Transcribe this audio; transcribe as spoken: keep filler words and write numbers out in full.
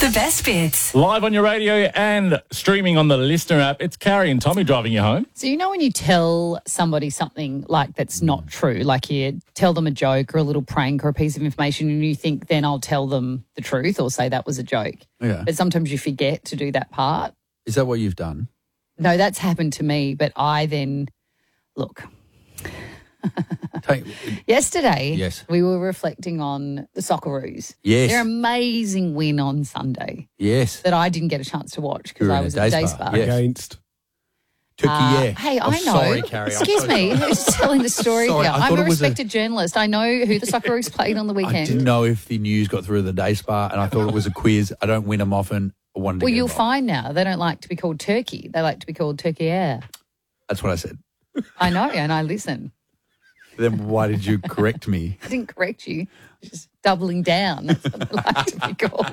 The best bits. Live on your radio and streaming on the Listener app. It's Carrie and Tommy driving you home. So you know when you tell somebody something like that's not true, like you tell them a joke or a little prank or a piece of information and you think then I'll tell them the truth or say that was a joke. Yeah. But sometimes you forget to do that part. Is that what you've done? No, that's happened to me, but I then, look, Take, yesterday Yes. we were reflecting on the Socceroos. Yes. Their amazing win on Sunday yes. that I didn't get a chance to watch because You were I in a was at the day day spa. spa. Yes. Against. Turkey, Uh, yeah. Hey, Oh, I know. Sorry, Carrie. I'm Excuse so me. sorry. Who's telling the story Sorry, here? I I'm thought a it was a- respected journalist. I know who the Socceroos played on the I weekend. didn't know if the news got through the day spa and I thought it was a quiz. I don't win them often. I wanted to Well, get you'll involved. find now they don't like to be called Turkey. They like to be called Turkey Air. That's what I said. I know, and I listen. Then why did you correct me? I didn't correct you. Just doubling down. That's what they like to be called.